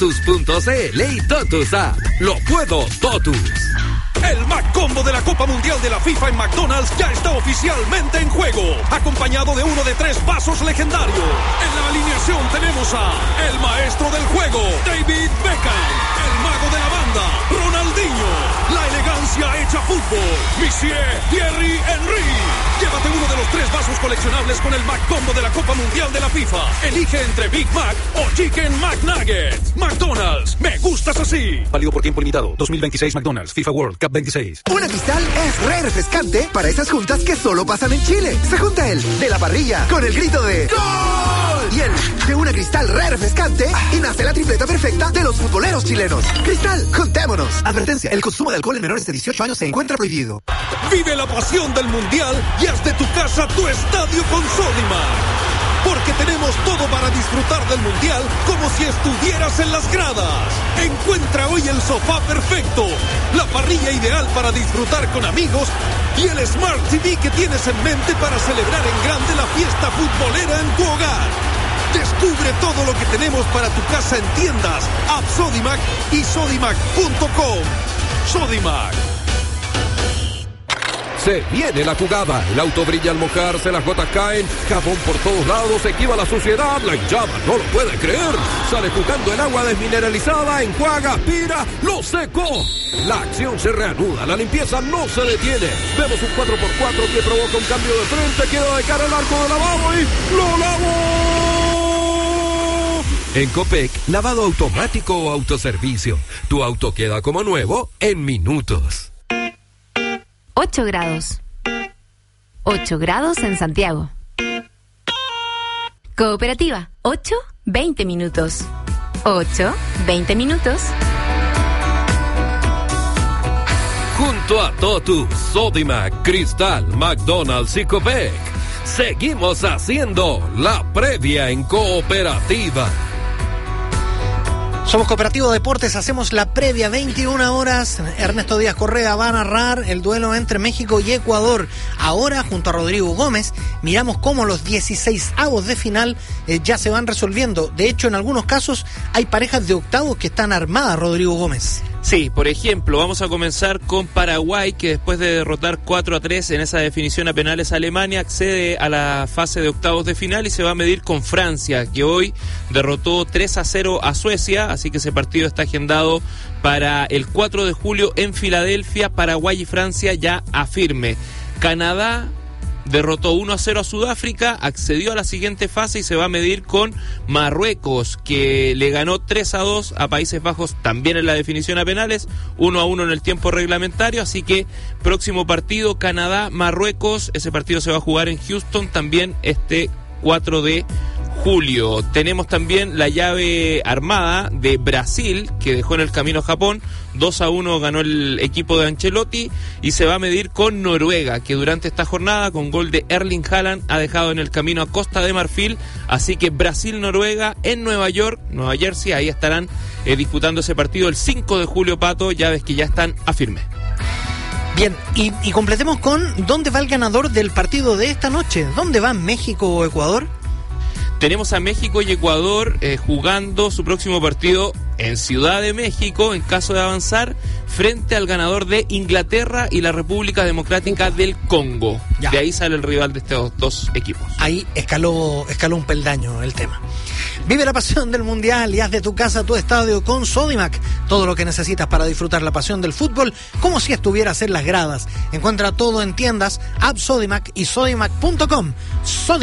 Totus.cl y Totus App. Lo puedo, Totus. El McCombo de la Copa Mundial de la FIFA en McDonald's ya está oficialmente en juego, acompañado de uno de 3 vasos legendarios. En la alineación tenemos a el maestro del juego, David Beckham, el mago de la banda, Ronaldinho, la elegancia hecha fútbol, Monsieur Thierry Henry. Llévate uno de los 3 vasos coleccionables con el McCombo de la Copa Mundial de la FIFA. Elige entre Big Mac o Chicken McNuggets. McDonald's, me gustas así. Válido por tiempo limitado. 2026 McDonald's, FIFA World Cup 26. Una Cristal es re refrescante para esas juntas que solo pasan en Chile. Se junta el de la parrilla con el grito de ¡Gol! Y el de una Cristal re refrescante y nace la tripleta perfecta de los futboleros chilenos. Cristal, juntémonos. Advertencia, el consumo de alcohol en menores de 18 años se encuentra prohibido. Vive la pasión del Mundial y haz de tu casa tu estadio con Sodimac. Porque tenemos todo para disfrutar del Mundial como si estuvieras en las gradas. Encuentra hoy el sofá perfecto, la parrilla ideal para disfrutar con amigos y el Smart TV que tienes en mente para celebrar en grande la fiesta futbolera en tu hogar. Descubre todo lo que tenemos para tu casa en tiendas, app Sodimac y sodimac.com. Sodimac. Se viene la jugada, el auto brilla al mojarse, las gotas caen, jabón por todos lados, esquiva la suciedad, la hinchada no lo puede creer, sale jugando el agua desmineralizada, enjuaga, aspira, lo secó. La acción se reanuda, la limpieza no se detiene. Vemos un 4x4 que provoca un cambio de frente, queda de cara al arco de lavado y ¡lo lavó! En Copec, lavado automático o autoservicio, tu auto queda como nuevo en minutos. 8 grados. 8 grados en Santiago. Cooperativa, 8, 20 minutos. 8, 20 minutos. Junto a Totus, Sodimac, Cristal, McDonald's y Copec, seguimos haciendo la previa en Cooperativa. Somos Cooperativo Deportes, hacemos la previa, 21 horas. Ernesto Díaz Correa va a narrar el duelo entre México y Ecuador. Ahora, junto a Rodrigo Gómez, miramos cómo los 16avos de final ya se van resolviendo. De hecho, en algunos casos hay parejas de octavos que están armadas, Rodrigo Gómez. Sí, por ejemplo, vamos a comenzar con Paraguay, que después de derrotar 4-3 en esa definición a penales a Alemania, accede a la fase de octavos de final y se va a medir con Francia, que hoy derrotó 3-0 a Suecia, así que ese partido está agendado para el 4 de julio en Filadelfia. Paraguay y Francia ya a firme. Canadá derrotó 1-0 a Sudáfrica, accedió a la siguiente fase y se va a medir con Marruecos, que le ganó 3-2 a Países Bajos también en la definición a penales, 1-1 en el tiempo reglamentario, así que próximo partido Canadá-Marruecos, ese partido se va a jugar en Houston también este 4 de julio. Tenemos también la llave armada de Brasil, que dejó en el camino a Japón. 2-1 ganó el equipo de Ancelotti y se va a medir con Noruega, que durante esta jornada, con gol de Erling Haaland, ha dejado en el camino a Costa de Marfil. Así que Brasil-Noruega en Nueva York, Nueva Jersey, ahí estarán disputando ese partido el 5 de julio, Pato, llaves que ya están a firme. Bien, y completemos con dónde va el ganador del partido de esta noche. ¿Dónde va, México o Ecuador? Tenemos a México y Ecuador jugando su próximo partido en Ciudad de México, en caso de avanzar, frente al ganador de Inglaterra y la República Democrática del Congo. Ya. De ahí sale el rival de estos dos equipos. Ahí escaló un peldaño el tema. Vive la pasión del Mundial y haz de tu casa tu estadio con Sodimac. Todo lo que necesitas para disfrutar la pasión del fútbol como si estuvieras en las gradas. Encuentra todo en tiendas, app Sodimac y sodimac.com.